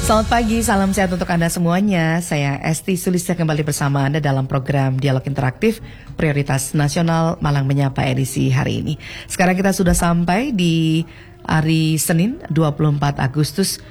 Selamat pagi, salam sehat untuk Anda semuanya. Saya Esti Sulistya kembali bersama Anda dalam program Dialog Interaktif Prioritas Nasional Malang Menyapa edisi hari ini. Sekarang kita sudah sampai di hari Senin 24 Agustus